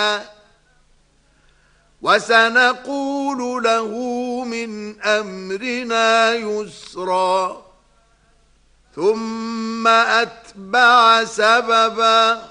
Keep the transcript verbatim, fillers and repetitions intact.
وسنقول له من أمرنا يسرا ثم أتبع سببا